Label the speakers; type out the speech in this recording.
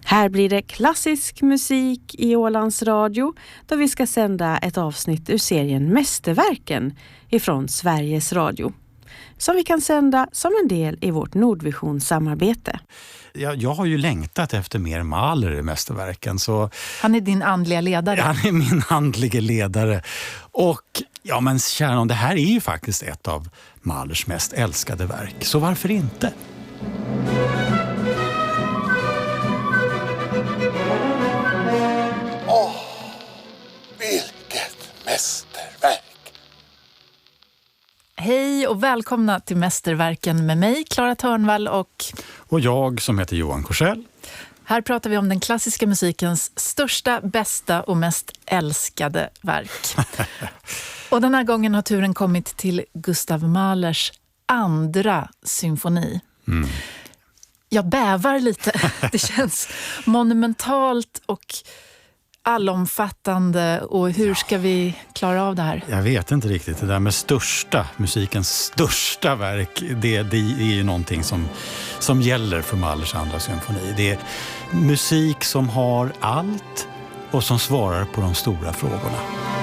Speaker 1: Här blir det klassisk musik i Ålands Radio då vi ska sända ett avsnitt ur serien Mästerverken ifrån Sveriges Radio. Som vi kan sända som en del i vårt Nordvision-samarbete.
Speaker 2: Jag har ju längtat efter mer Mahler i Mästerverken. Så
Speaker 3: han är din andliga ledare.
Speaker 2: Han är min andliga ledare. Och ja, men kära nån, det här är ju faktiskt ett av Mahlers mest älskade verk. Så varför inte?
Speaker 4: Vilket mästerverk!
Speaker 3: Hej och välkomna till Mästerverken med mig, Clara Törnvall
Speaker 2: och jag som heter Johan Korsell.
Speaker 3: Här pratar vi om den klassiska musikens största, bästa och mest älskade verk. Och den här gången har turen kommit till Gustav Mahlers andra symfoni.
Speaker 2: Mm.
Speaker 3: Jag bävar lite. Det känns monumentalt och allomfattande, och hur ska vi klara av det här?
Speaker 2: Jag vet inte riktigt. Det där med musikens största verk, det är ju någonting som gäller för Mahlers andra symfoni. Det är musik som har allt och som svarar på de stora frågorna.